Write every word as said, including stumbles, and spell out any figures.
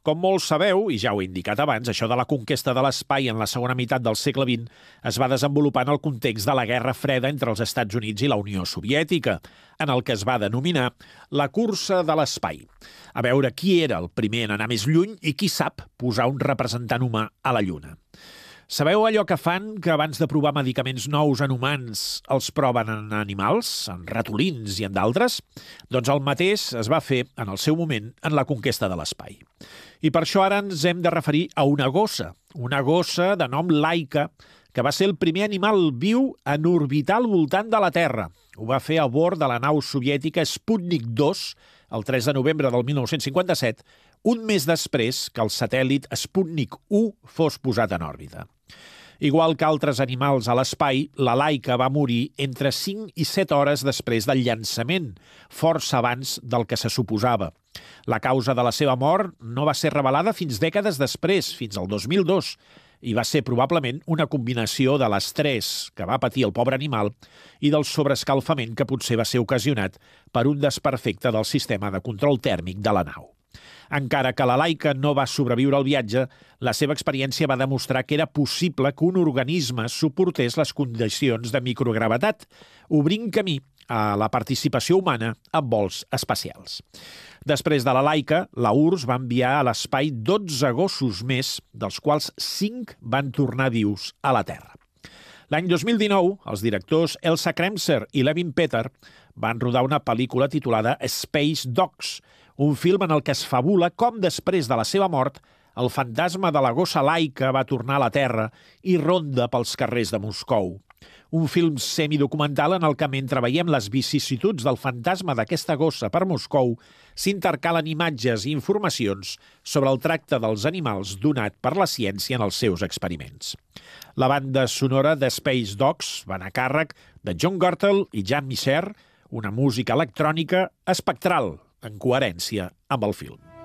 Com molts sabeu, i ja ho he indicat abans, això de la conquesta de l'espai en la segona meitat del segle vint es va desenvolupar en el context de la Guerra Freda entre els Estats Units i la Unió Soviètica, en el que es va denominar la cursa de l'espai. A veure qui era el primer en anar més lluny i qui sap posar un representant humà a la Lluna. Sabeu allò que fan que abans de provar medicaments nous en humans els proven en animals, en ratolins i en d'altres? Doncs el mateix es va fer en el seu moment en la conquesta de l'espai. I per això ara ens hem de referir a una gossa, una gossa de nom Laika, que va ser el primer animal viu en orbitar al voltant de la Terra. Ho va fer a bord de la nau soviètica Sputnik dos, el tres de novembre del mil nou-cents cinquanta-set, un mes després que el satèl·lit Sputnik u fos posat en òrbita. Igual que altres animals a l'espai, la Laika va morir entre cinc i set hores després del llançament, força abans del que se suposava. La causa de la seva mort no va ser revelada fins dècades després, fins al dos mil dos, i va ser probablement una combinació de l'estrès que va patir el pobre animal i del sobreescalfament que potser va ser ocasionat per un desperfecte del sistema de control tèrmic de la nau. Encara que la Laika no va sobreviure al viatge, la seva experiència va demostrar que era possible que un organisme suportés les condicions de microgravetat, obrint camí a la participació humana en vols espacials. Després de la Laika, la U R S S va enviar a l'espai dotze gossos més, dels quals cinc van tornar vius a la Terra. L'any dos mil dinou, els directors Elsa Kremser i Levin Petter van rodar una pel·lícula titulada Space Dogs, un film en el que es fabula com després de la seva mort el fantasma de la gossa Laika va tornar a la Terra i ronda pels carrers de Moscou. Un film semidocumental en el que, mentre veiem les vicissituds del fantasma d'aquesta gossa per Moscou, s'intercalen imatges i informacions sobre el tracte dels animals donat per la ciència en els seus experiments. La banda sonora de Space Dogs va anar a càrrec de John Gurtel i Jan Misser, una música electrònica espectral, en coherència amb el film.